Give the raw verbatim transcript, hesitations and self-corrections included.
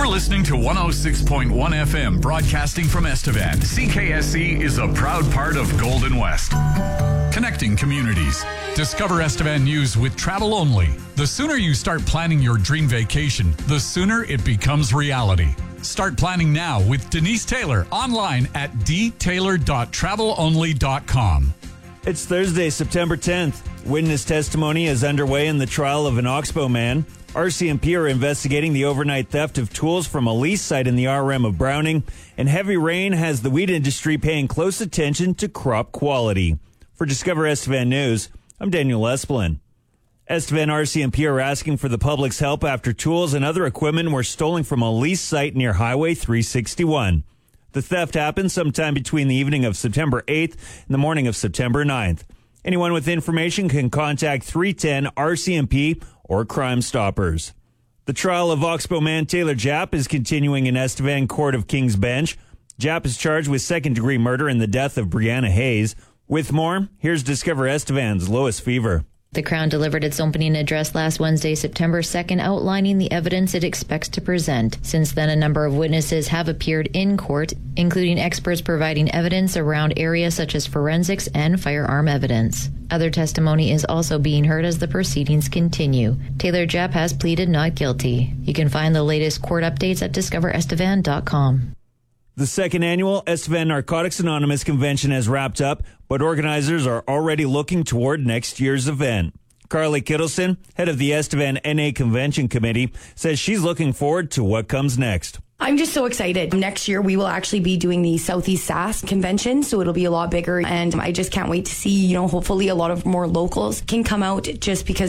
listening to one oh six point one F M, broadcasting from Estevan. C K S C is a proud part of Golden West. Connecting communities. Discover Estevan News with Travel Only. The sooner you start planning your dream vacation, the sooner it becomes reality. Start planning now with Denise Taylor online at d taylor dot travel only dot com. It's Thursday, September tenth. Witness testimony is underway in the trial of an Oxbow man. R C M P are investigating the overnight theft of tools from a lease site in the R M of Browning, and heavy rain has the wheat industry paying close attention to crop quality. For Discover Estevan News, I'm Daniel Esplin. Estevan R C M P are asking for the public's help after tools and other equipment were stolen from a lease site near Highway three sixty-one. The theft happened sometime between the evening of September eighth and the morning of September ninth. Anyone with information can contact three ten R C M P or Crime Stoppers. The trial of Oxbow man Taylor Japp is continuing in Estevan Court of King's Bench. Japp is charged with second-degree murder in the death of Brianna Hayes. With more, here's Discover Estevan's Lois Fever. The Crown delivered its opening address last Wednesday, September second, outlining the evidence it expects to present. Since then, a number of witnesses have appeared in court, including experts providing evidence around areas such as forensics and firearm evidence. Other testimony is also being heard as the proceedings continue. Taylor Japp has pleaded not guilty. You can find the latest court updates at discover estevan dot com. The second annual Estevan Narcotics Anonymous convention has wrapped up, but organizers are already looking toward next year's event. Carly Kittleson, head of the Estevan N A Convention Committee, says she's looking forward to what comes next. I'm just so excited. Next year, we will actually be doing the Southeast S A S convention, so it'll be a lot bigger. And I just can't wait to see, you know, hopefully a lot of more locals can come out just because